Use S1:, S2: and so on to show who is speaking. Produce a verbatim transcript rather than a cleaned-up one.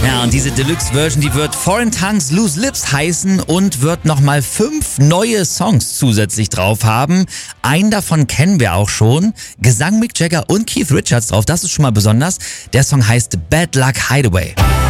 S1: Ja, und diese Deluxe-Version, die wird Foreign Tongues Loose Lips heißen und wird nochmal fünf neue Songs zusätzlich drauf haben. Einen davon kennen wir auch schon. Gesang Mick Jagger und Keith Richards drauf, das ist schon mal besonders. Der Song heißt Bad Luck Hideaway.